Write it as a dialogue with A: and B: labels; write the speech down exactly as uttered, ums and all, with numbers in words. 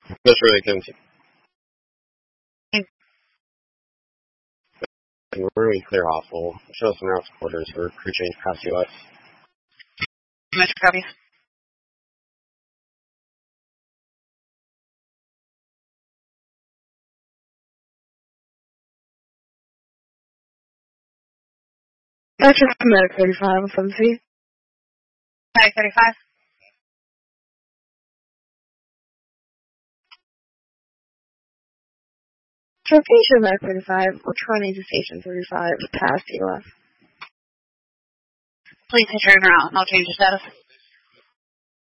A: That's really good. We're really clear off. We'll show some routes quarters for crew change past U S.
B: Mister Copy.
C: That's just Medic thirty-five with seven C.
B: Medic thirty-five.
C: Trapezio Medic thirty-five, we're trying to Station thirty-five past U S.
B: Please hit your route and I'll change the status.